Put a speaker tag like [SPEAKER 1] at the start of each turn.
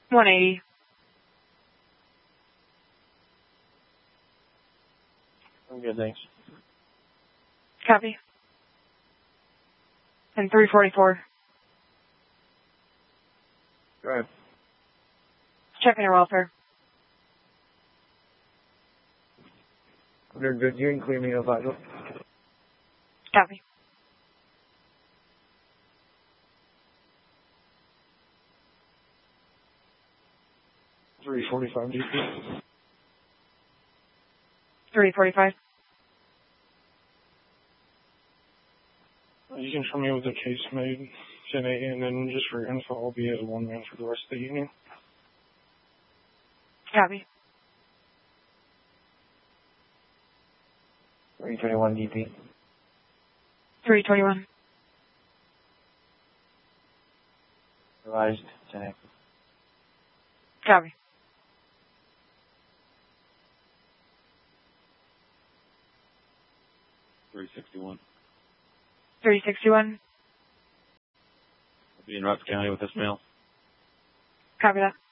[SPEAKER 1] 180.
[SPEAKER 2] I'm good, thanks.
[SPEAKER 1] Copy. And 344.
[SPEAKER 2] Go ahead.
[SPEAKER 1] Checking your welfare.
[SPEAKER 2] They're good. You can clear me up, Vital.
[SPEAKER 1] Copy.
[SPEAKER 2] $345 DP.
[SPEAKER 1] 345.
[SPEAKER 2] You can tell me what the case made today, and then just for info, I'll be at 1 man for the rest of the evening.
[SPEAKER 1] Copy.
[SPEAKER 2] 321 DP.
[SPEAKER 1] 321.
[SPEAKER 2] Revised today.
[SPEAKER 1] Copy.
[SPEAKER 3] 361.
[SPEAKER 1] 361.
[SPEAKER 3] I'll be in Rock County with this mail.
[SPEAKER 1] Copy that.